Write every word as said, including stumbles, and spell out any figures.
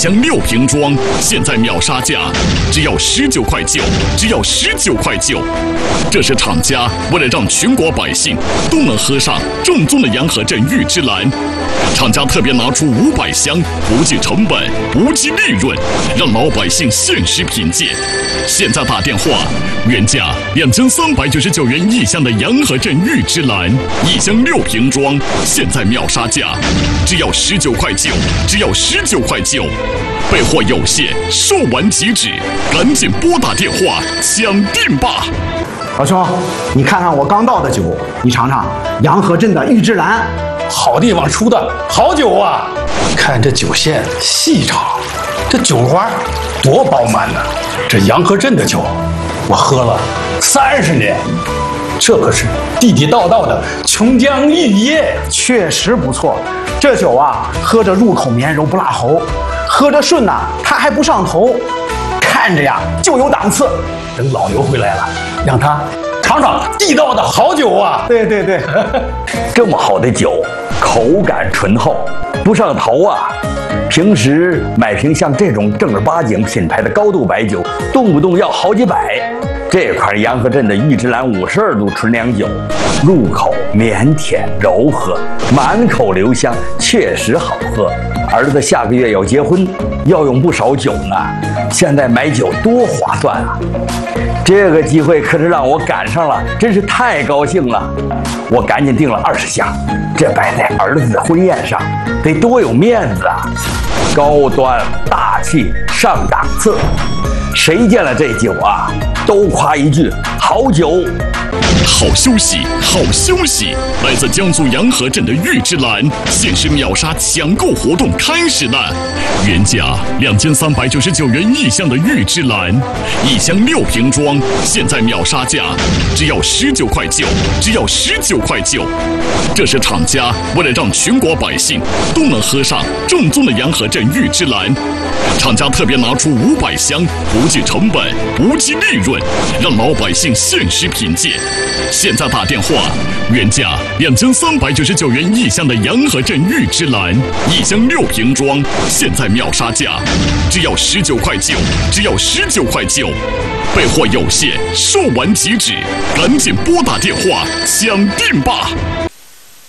箱六瓶装，现在秒杀价只要十九块九，只要十九块九。这是厂家为了让全国百姓都能喝上正宗的洋河镇玉芝兰，厂家特别拿出五百箱，不计成本，不计利润，让老百姓限时品鉴。现在打电话，原价两千三百九十九元一箱的洋河镇玉芝兰，一箱六瓶装，现在秒杀价只要十九块九，只要十九块九。备货有限，售完即止，赶紧拨打电话抢订吧！ 老兄，你看看我刚倒的酒，你尝尝洋河镇的玉芝兰， 好地方出的好酒啊！看这酒线细长，这酒花多饱满呢！这洋河镇的酒，我喝了三十年，这可是地地道道的琼浆玉液， 确实不错。这酒啊，喝着入口绵柔不辣喉，喝着顺呐，它还不上头，看着呀就有档次。 等老刘回来了，让他尝尝地道的好酒啊！ 对对对， 这么好的酒，口感醇厚，不上头啊！平时买瓶像这种正儿八经品牌的高度白酒，动不动要好几百。这款洋河镇的玉芝兰五十二度纯粮酒，入口绵甜柔和，满口留香，确实好喝。儿子下个月要结婚，要用不少酒呢，现在买酒多划算啊！这个机会可是让我赶上了，真是太高兴了。我赶紧订了二十箱，这摆在儿子的婚宴上，得多有面子啊！高端大气上档次，谁见了这酒啊，都夸一句好酒。 好消息，好消息！来自江苏洋河镇的玉芝兰限时秒杀抢购活动开始了，原价两千三百九十九元一箱的玉芝兰，一箱六瓶装，现在秒杀价只要十九块九，只要十九块九。这是厂家为了让全国百姓都能喝上正宗的洋河镇玉芝兰，厂家特别拿出五百箱，不计成本，不计利润，让老百姓限时品鉴。现在打电话，原价两千三百九十九元一箱的洋河镇玉芝兰，一箱六瓶装，现在秒杀价只要十九块九，只要十九块九。备货有限，售完即止，赶紧拨打电话抢订吧！